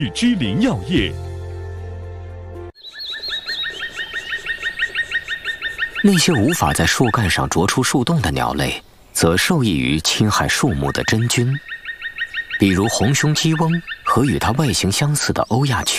之林药业。 那些无法在树干上啄出树洞的鸟类，则受益于侵害树木的真菌，比如红胸鸡翁和与它外形相似的欧亚雀。